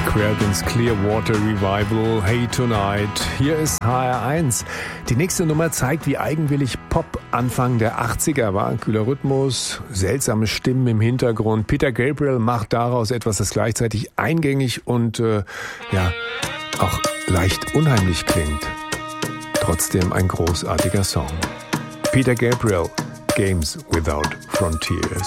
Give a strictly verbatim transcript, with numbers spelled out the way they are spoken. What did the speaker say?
Creedence Clearwater Revival, Hey Tonight. Hier ist H R eins. Die nächste Nummer zeigt, wie eigenwillig Pop Anfang der achtziger war. Kühler Rhythmus, seltsame Stimmen im Hintergrund. Peter Gabriel macht daraus etwas, das gleichzeitig eingängig und äh, ja auch leicht unheimlich klingt. Trotzdem ein großartiger Song. Peter Gabriel, Games Without Frontiers.